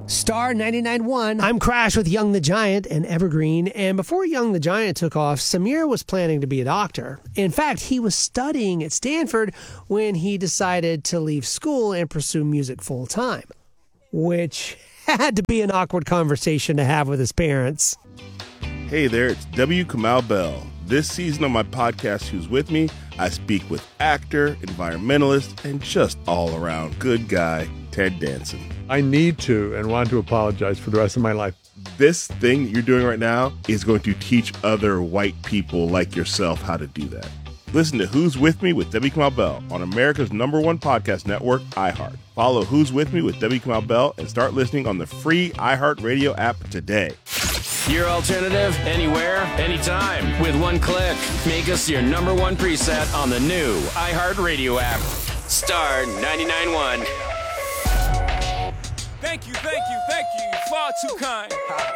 Star 99.1. I'm Crash with Young the Giant and Evergreen. And before Young the Giant took off, Samir was planning to be a doctor. In fact, he was studying at Stanford when he decided to leave school and pursue music full time, which had to be an awkward conversation to have with his parents. Hey there, it's W. Kamau Bell. This season on my podcast, Who's With Me, I speak with actor, environmentalist, and just all-around good guy, Ted Danson. I need to and want to apologize for the rest of my life. This thing that you're doing right now is going to teach other white people like yourself how to do that. Listen to Who's With Me with W. Kamau Bell on America's #1 podcast network, iHeart. Follow Who's With Me with W. Kamau Bell and start listening on the free iHeartRadio app today. Your alternative, anywhere, anytime. With one click, make us your #1 preset on the new iHeartRadio app. Star 99.1. Thank you, far too kind.